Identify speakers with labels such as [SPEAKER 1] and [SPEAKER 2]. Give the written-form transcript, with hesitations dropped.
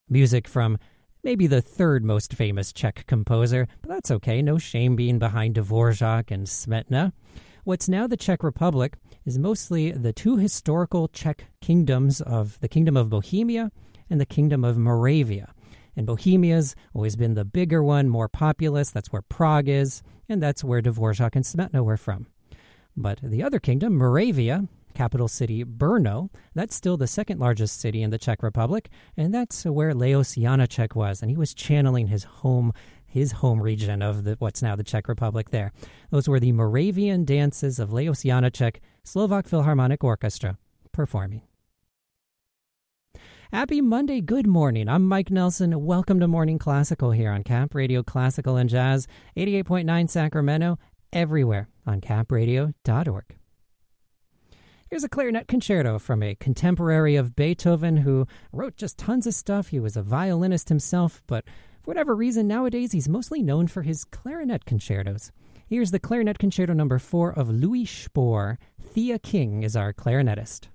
[SPEAKER 1] Music from maybe the third most famous Czech composer, but that's okay, no shame being behind Dvorak and Smetana. What's now the Czech Republic is mostly the two historical Czech kingdoms of the Kingdom of Bohemia and the Kingdom of Moravia. And Bohemia's always been the bigger one, more populous. That's where Prague is, and that's where Dvorak and Smetana were from. But the other kingdom, Moravia, capital city Brno, that's still the second largest city in the Czech Republic, and that's where Leos Janáček was, and he was channeling his home region of what's now the Czech Republic there. Those were the Moravian dances of Leos Janáček, Slovak Philharmonic Orchestra, performing. Happy Monday, good morning. I'm Mike Nelson. Welcome to Morning Classical here on Cap Radio Classical and Jazz, 88.9 Sacramento, everywhere on capradio.org. Here's a clarinet concerto from a contemporary of Beethoven who wrote just tons of stuff. He was a violinist himself, but for whatever reason, nowadays he's mostly known for his clarinet concertos. Here's the Clarinet Concerto No. 4 of Louis Spohr. Thea King is our clarinetist.